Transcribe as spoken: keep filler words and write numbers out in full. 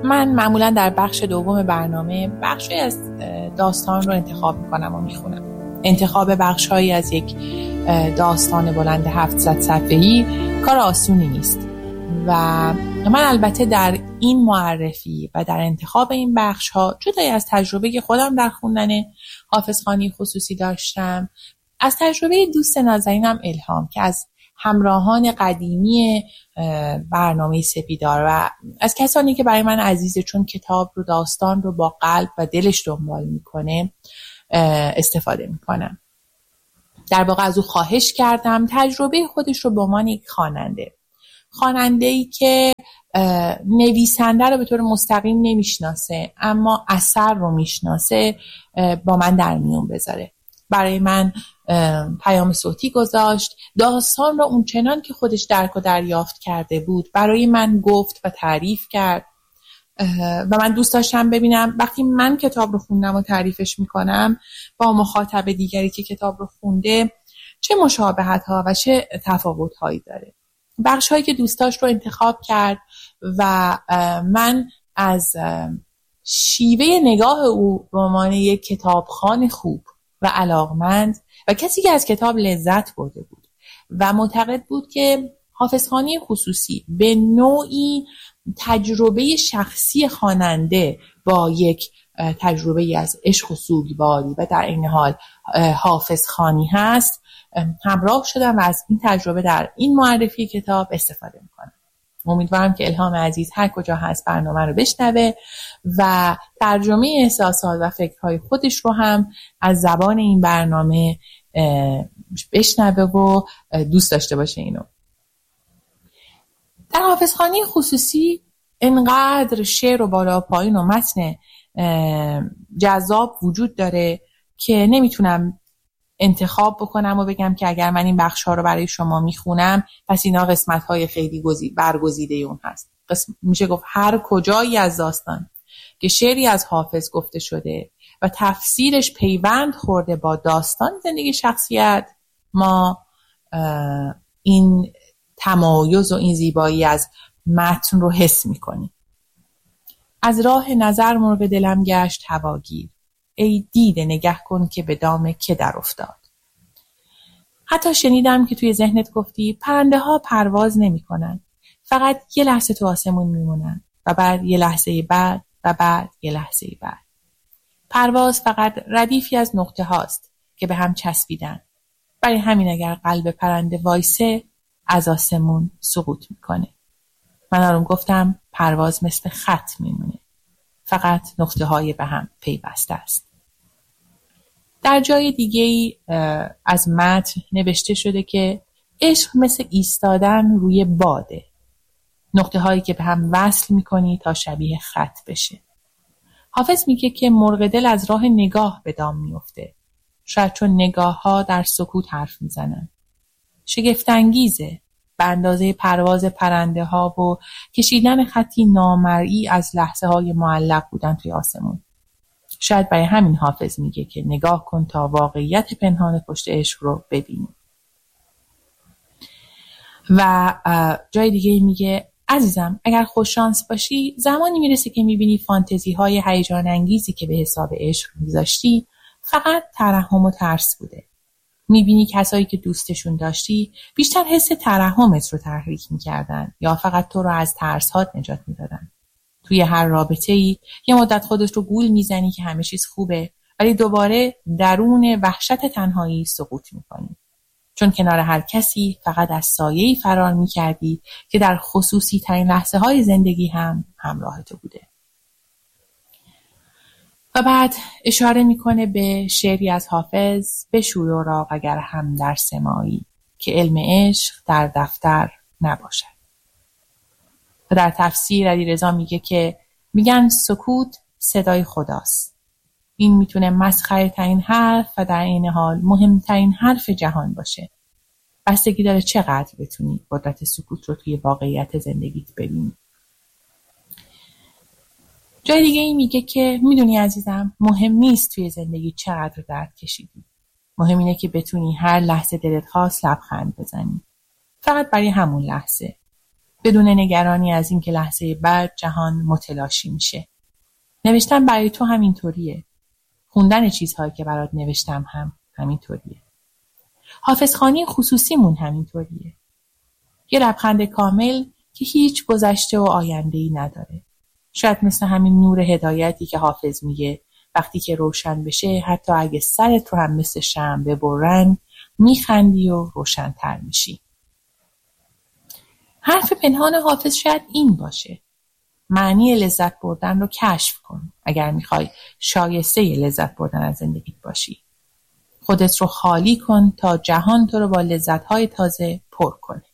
من معمولا در بخش دوم برنامه بخشی از داستان رو انتخاب میکنم و میخونم. انتخاب بخشهایی از یک داستان بلند هفتصد صفحه‌ای کار آسونی نیست و من البته در این معرفی و در انتخاب این بخش‌ها جدای از تجربه که خودم در خوندن حافظخوانی خصوصی داشتم، از تجربه دوست نازنینم الهام که از همراهان قدیمی برنامه سپیدار و از کسانی که برای من عزیزه چون کتاب رو داستان رو با قلب و دلش دنبال میکنه استفاده میکنم. در واقع از او خواهش کردم تجربه خودش رو به عنوان یک خواننده خواننده‌ای که نویسنده رو به طور مستقیم نمیشناسه اما اثر رو میشناسه با من در میون بذاره. برای من پیام صوتی گذاشت، داستان رو اونچنان که خودش درک و دریافت کرده بود برای من گفت و تعریف کرد و من دوست داشتم ببینم وقتی من کتاب رو خوندم و تعریفش میکنم با مخاطب دیگری که کتاب رو خونده چه مشابهت ها و چه تفاوت هایی داره. بخش هایی که دوستاش رو انتخاب کرد و من از شیوه نگاه او به عنوان یک کتابخوان خوب و علاقمند و کسی که از کتاب لذت برده بود و معتقد بود که حافظخوانی خصوصی به نوعی تجربه شخصی خواننده با یک تجربه از عشق و سوگواری و در این حال حافظخوانی هست همراه شدم و از این تجربه در این معرفی کتاب استفاده میکنم. امیدوارم که الهام عزیز هر کجا هست برنامه رو بشنوه و ترجمه احساسات و فکرهای خودش رو هم از زبان این برنامه بشنوه و دوست داشته باشه اینو. در حافظخوانی خصوصی انقدر شعر و بالا پایین و متن جذاب وجود داره که نمیتونم انتخاب بکنم و بگم که اگر من این بخش ها رو برای شما میخونم پس اینا قسمت های خیلی برگزیده اون هست. قسم میشه گفت هر کجایی از داستان که شعری از حافظ گفته شده و تفسیرش پیوند خورده با داستان زندگی شخصیت ما این تمایز و این زیبایی از متن رو حس میکنیم. از راه نظر مرغ دلم گشت هواگیر، ای دیده نگه کن که به دام که در افتاد. حتی شنیدم که توی ذهنت گفتی پرنده ها پرواز نمی کنن. فقط یه لحظه تو آسمون میمونن و بعد یه لحظه بعد و بعد یه لحظه بعد. پرواز فقط ردیفی از نقطه هاست که به هم چسبیدن. برای همین اگر قلب پرنده وایسه از آسمون سقوط میکنه. من آروم گفتم پرواز مثل خط میمونه. فقط نقطه های به هم پیوسته است. در جای دیگه‌ای از متن نوشته شده که عشق مثل ایستادن روی باده. نقطه هایی که به هم وصل میکنی تا شبیه خط بشه. حافظ میگه که مرغ دل از راه نگاه به دام میفته. شاید چون نگاه ها در سکوت حرف میزنن. شگفت انگیزه به اندازه پرواز پرنده ها و کشیدن خطی نامرئی از لحظه های معلق بودن توی آسمون. شاید برای همین حافظ میگه که نگاه کن تا واقعیت پنهان پشت عشق رو ببینی. و جای دیگه میگه عزیزم اگر خوششانس باشی زمانی میرسه که میبینی فانتزی های هیجان انگیزی که به حساب عشق میذاشتی فقط ترحم و ترس بوده. میبینی کسایی که دوستشون داشتی بیشتر حس ترحمت رو تحریک میکردن یا فقط تو رو از ترسات نجات میدادن. توی هر رابطه‌ای یه مدت خودت رو گول میزنی که همه چیز خوبه ولی دوباره درون وحشت تنهایی سقوط میکنی. چون کنار هر کسی فقط از سایه‌ای فرار میکردی که در خصوصی ترین لحظه های زندگی هم همراه تو بوده. و بعد اشاره میکنه به شعری از حافظ بشوی و راق اگر هم در سمایی که علم عشق در دفتر نباشد. و در تفسیر علیرضا میگه که میگن سکوت صدای خداست. این میتونه مسخره ترین حرف و در این حال مهمترین حرف جهان باشه. بستگی داره چقدر بتونی قدرت سکوت رو توی واقعیت زندگیت ببینی. جای دیگه ای میگه که میدونی عزیزم مهم نیست توی زندگی چقدر درد کشیدی. مهم اینه که بتونی هر لحظه دلت خواست لبخند بزنی. فقط برای همون لحظه. بدون نگرانی از اینکه لحظه بعد جهان متلاشی میشه. نوشتن برای تو همینطوریه. خوندن چیزهایی که برات نوشتم هم همینطوریه. حافظخوانی خصوصیمون همینطوریه. یه لبخند کامل که هیچ گذشته و آینده‌ای نداره. شاید مثل همین نور هدایتی که حافظ میگه وقتی که روشن بشه حتی اگه سرت رو هم مثل شمع ببرن میخندی و روشن‌تر میشی. حرف پنهان حافظ شاید این باشه: معنی لذت بردن رو کشف کن اگر میخوای شایسته لذت بردن از زندگیت باشی. خودت رو خالی کن تا جهان تو رو با لذت‌های تازه پر کنه.